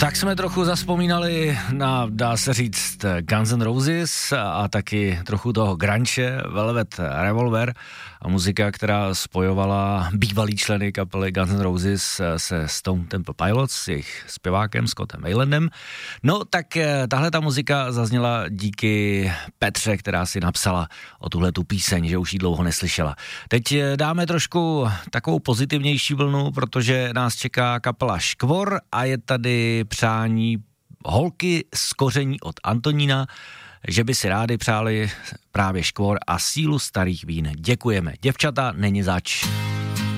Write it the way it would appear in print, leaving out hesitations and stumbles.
Tak jsme trochu zazpomínali na, dá se říct, Guns N' Roses a taky trochu toho grunge, Velvet Revolver a muzika, která spojovala bývalý členy kapely Guns N' Roses se Stone Temple Pilots, s jejich zpěvákem Scottem Weilandem. No tak tahle ta muzika zazněla díky Petře, která si napsala o tuhletu píseň, že už ji dlouho neslyšela. Teď dáme trošku takovou pozitivnější vlnu, protože nás čeká kapela Škvor a je tady přání holky z Koření od Antonína, že by si rádi přáli právě Škvor a Sílu starých vín. Děkujeme. Děvčata, není zač.